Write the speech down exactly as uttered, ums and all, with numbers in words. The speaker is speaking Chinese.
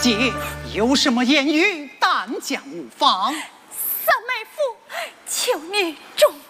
姐有什么言语，但讲无妨。 三妹夫，求你重